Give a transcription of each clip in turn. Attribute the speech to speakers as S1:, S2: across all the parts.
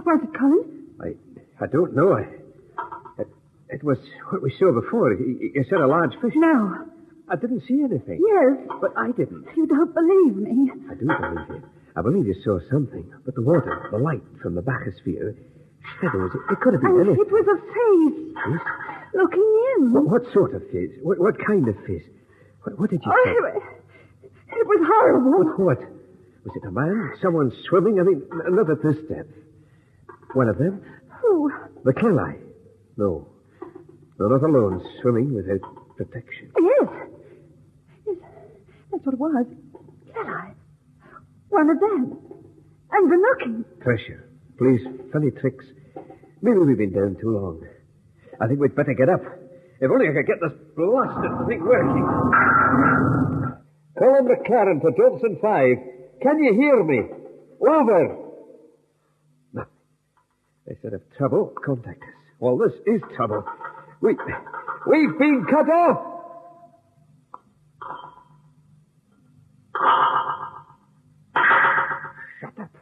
S1: What was it, Colin?
S2: I don't know. It was what we saw before. You said a large fish.
S1: No.
S2: I didn't see anything.
S1: Yes.
S2: But I didn't.
S1: You don't believe me.
S2: I do believe you. I believe you saw something. But the water, the light from the bathysphere, shadows, it could have been anything.
S1: It was a face.
S2: Face?
S1: Looking in.
S2: What sort of face? What kind of face? What did you say?
S1: It was horrible.
S2: What? Was it a man? Someone swimming? I mean, not at this depth. One of them?
S1: Who?
S2: The Clelai. No. No, not alone, swimming without protection.
S1: Yes. That's what it was. Clelai. One of them. And the knocking.
S2: Treasure. Please, funny tricks. Maybe we've been down too long. I think we'd better get up. If only I could get this blasted thing working. Colin McLaren for Dobson 5. Can you hear me? Over. Nothing. They said if trouble, contact us. Well, this is trouble. We've been cut off. Shut up.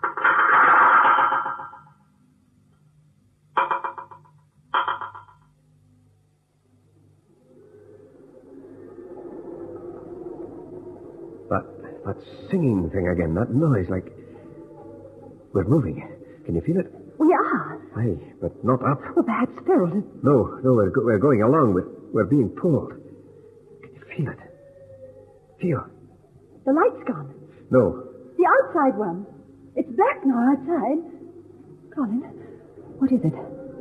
S2: That singing thing again, that noise, like... We're moving. Can you feel it?
S1: We are.
S2: Aye, but not up.
S1: Well, perhaps Ferrell.
S2: No, we're going along. We're being pulled. Can you feel it? Feel.
S1: The light's gone.
S2: No.
S1: The outside one. It's black now outside. Colin, what is it?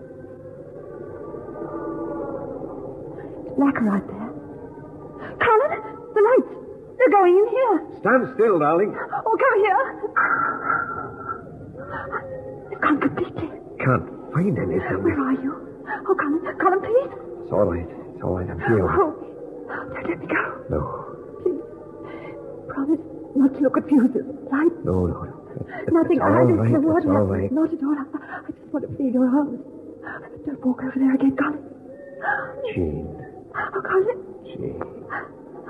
S1: It's blacker out there. Colin, the lights. They're going in here.
S2: Stand still, darling.
S1: Oh, come here. It's gone completely.
S2: Can't find anything.
S1: Where are you? Oh, Colin, please.
S2: It's all right. It's all right. I'm here.
S1: Oh, don't let me go.
S2: No.
S1: Please. Promise not to look at fuses. Light.
S2: No.
S1: Nothing.
S2: It's all right.
S1: The water.
S2: It's all right.
S1: Not at all. I just want to feel your arms. Don't walk over there again, Colin.
S2: Jean.
S1: Oh, Colin.
S2: Jean.